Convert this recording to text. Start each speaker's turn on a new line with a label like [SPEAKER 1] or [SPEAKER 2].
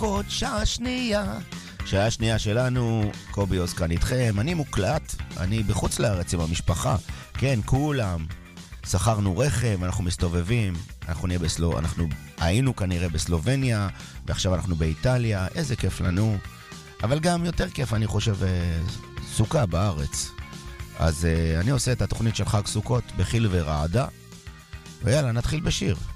[SPEAKER 1] לחכות שעה שנייה. שעה שנייה שלנו, קובי עוז כאן איתכם. אני מוקלט, אני בחוץ לארץ עם המשפחה. כן, כולם. שכרנו רכב, אנחנו מסתובבים, אנחנו היינו כנראה בסלובניה, ועכשיו אנחנו באיטליה. איזה כיף לנו. אבל גם יותר כיף, אני חושב, סוכה בארץ. אז אני עושה את התוכנית של חג סוכות בחיל ורעדה. ויאללה, נתחיל בשיר.